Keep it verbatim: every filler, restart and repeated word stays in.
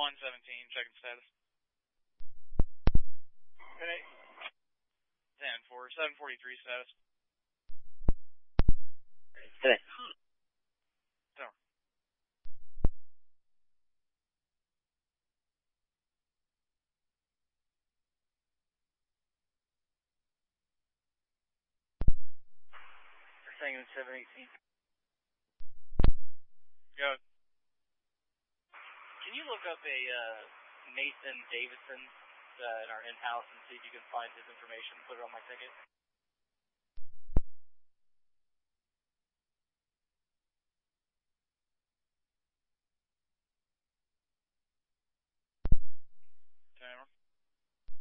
one seventeen, checking status. Okay. ten four, seven forty-three status. Okay. So. Second seven eighteen. Go. Can you look up a uh, Nathan Davidson uh, in our in-house and see if you can find his information and put it on my ticket?